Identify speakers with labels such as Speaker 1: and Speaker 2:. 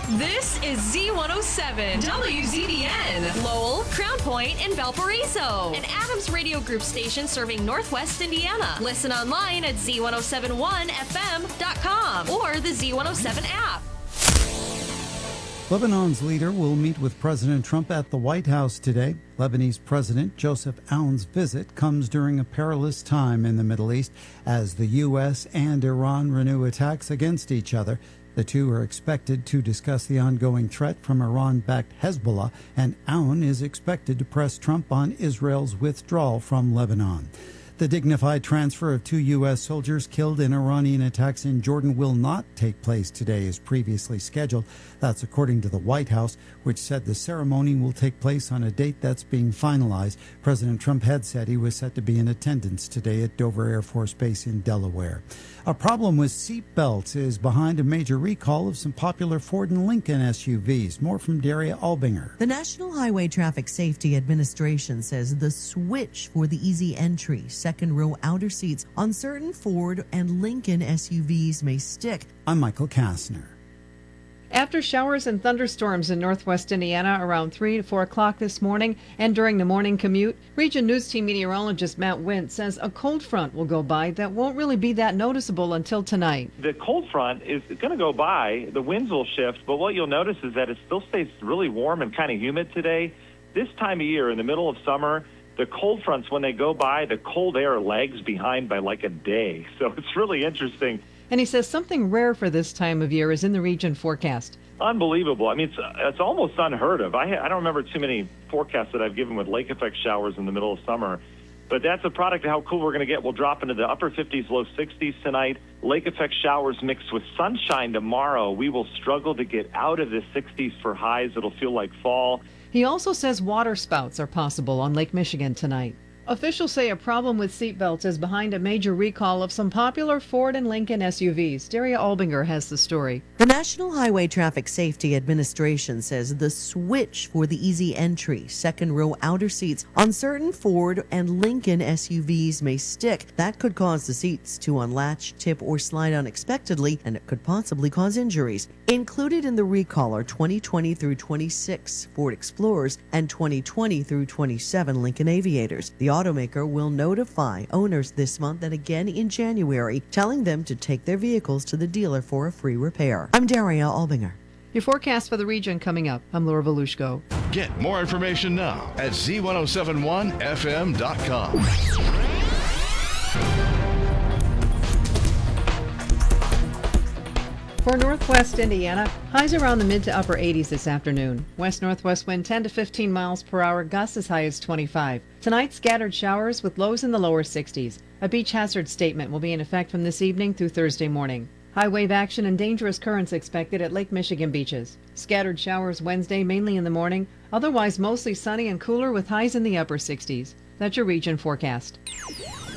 Speaker 1: This is Z107 WZDN, Lowell, Crown Point, and Valparaiso, an Adams Radio Group station serving Northwest Indiana. Listen online at Z1071FM.com or the Z107 app.
Speaker 2: Lebanon's leader will meet with President Trump at the White House today. Lebanese President Joseph Aoun's visit comes during a perilous time in the Middle East as the U.S. and Iran renew attacks against each other. The two are expected to discuss the ongoing threat from Iran-backed Hezbollah, and Aoun is expected to press Trump on Israel's withdrawal from Lebanon. The dignified transfer of 2 U.S. soldiers killed in Iranian attacks in Jordan will not take place today as previously scheduled. That's according to the White House, which said the ceremony will take place on a date that's being finalized. President Trump had said he was set to be in attendance today at Dover Air Force Base in Delaware. A problem with seat belts is behind a major recall of some popular Ford and Lincoln SUVs. More from Daria Albinger.
Speaker 3: The National Highway Traffic Safety Administration says the switch for the easy entry second row outer seats on certain Ford and Lincoln SUVs may stick.
Speaker 2: I'm Michael Kastner.
Speaker 4: After showers and thunderstorms in northwest Indiana around 3 to 4 o'clock this morning and during the morning commute, Region News Team meteorologist Matt Wint says a cold front will go by that won't really be that noticeable until tonight.
Speaker 5: The cold front is going to go by. The winds will shift, but what you'll notice is that it still stays really warm and kind of humid today. This time of year, in the middle of summer, the cold fronts, when they go by, the cold air lags behind by like a day. So it's really interesting.
Speaker 4: And he says something rare for this time of year is in the region forecast.
Speaker 5: Unbelievable. I mean, it's almost unheard of. I don't remember too many forecasts that I've given with lake effect showers in the middle of summer. But that's a product of how cool we're going to get. We'll drop into the upper 50s, low 60s tonight. Lake effect showers mixed with sunshine tomorrow. We will struggle to get out of the 60s for highs. It'll feel like fall.
Speaker 4: He also says water spouts are possible on Lake Michigan tonight. Officials say a problem with seatbelts is behind a major recall of some popular Ford and Lincoln SUVs. Daria Albinger has the story.
Speaker 3: The National Highway Traffic Safety Administration says the switch for the easy entry second row outer seats on certain Ford and Lincoln SUVs may stick. That could cause the seats to unlatch, tip, or slide unexpectedly, and it could possibly cause injuries. Included in the recall are 2020 through 26 Ford Explorers and 2020 through 27 Lincoln Aviators. The automaker will notify owners this month and again in January, telling them to take their vehicles to the dealer for a free repair. I'm Daria Albinger.
Speaker 4: Your forecast for the region coming up. I'm Laura Volushko.
Speaker 6: Get more information now at Z1071FM.com.
Speaker 4: For northwest Indiana, highs around the mid to upper 80s this afternoon. West-northwest wind 10 to 15 miles per hour, gusts as high as 25. Tonight, scattered showers with lows in the lower 60s. A beach hazard statement will be in effect from this evening through Thursday morning. High wave action and dangerous currents expected at Lake Michigan beaches. Scattered showers Wednesday, mainly in the morning. Otherwise, mostly sunny and cooler with highs in the upper 60s. That's your region forecast.